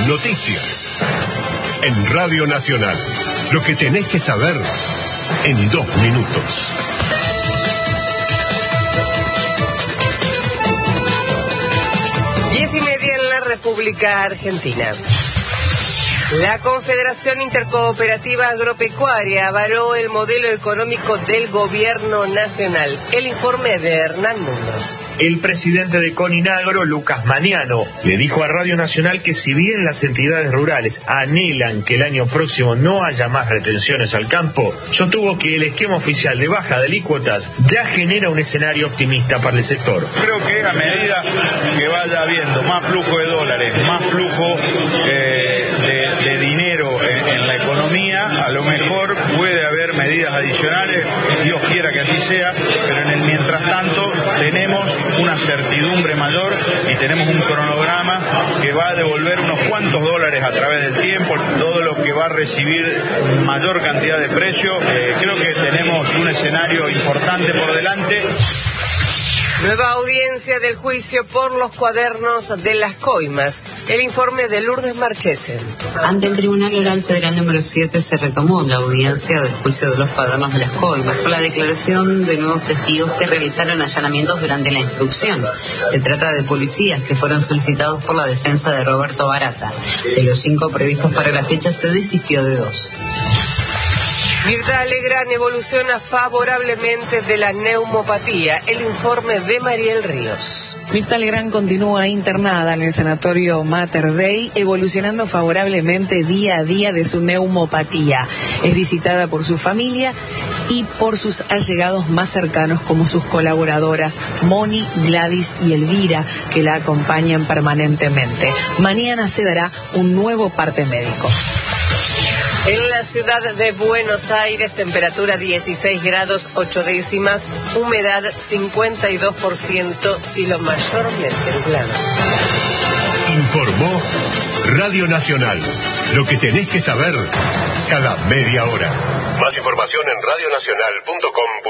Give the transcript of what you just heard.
Noticias. En Radio Nacional. Lo que tenés que saber en 2 minutos. Diez y media en la República Argentina. La Confederación Intercooperativa Agropecuaria avaló el modelo económico del Gobierno Nacional. El informe de Hernán Mundo. El presidente de Coninagro, Lucas Maniano, le dijo a Radio Nacional que si bien las entidades rurales anhelan que el año próximo no haya más retenciones al campo, sostuvo que el esquema oficial de baja de alícuotas ya genera un escenario optimista para el sector. Creo que a medida que vaya habiendo más flujo de dólares, más flujo de dinero en la economía, a lo mejor puede haber medidas adicionales, Dios quiera que así sea, pero en el mientras tanto tenemos una certidumbre mayor y tenemos un cronograma que va a devolver unos cuantos dólares a través del tiempo, todo lo que va a recibir mayor cantidad de precio. Creo que tenemos un escenario importante por delante. Nueva audiencia del juicio por los cuadernos de las coimas. El informe de Lourdes Marchesen. Ante el Tribunal Oral Federal número 7 se retomó la audiencia del juicio de los cuadernos de las coimas por la declaración de nuevos testigos que realizaron allanamientos durante la instrucción. Se trata de policías que fueron solicitados por la defensa de Roberto Barata. De los 5 previstos para la fecha se desistió de 2. Mirta Legrand evoluciona favorablemente de la neumopatía. El informe de Mariel Ríos. Mirta Legrand continúa internada en el sanatorio Mater Dei, evolucionando favorablemente día a día de su neumopatía. Es visitada por su familia y por sus allegados más cercanos, como sus colaboradoras Moni, Gladys y Elvira, que la acompañan permanentemente. Mañana se dará un nuevo parte médico. En la ciudad de Buenos Aires, temperatura 16 grados 8 décimas, humedad 52%, cielo mayormente nublado. Informó Radio Nacional. Lo que tenés que saber cada media hora. Más información en radionacional.com.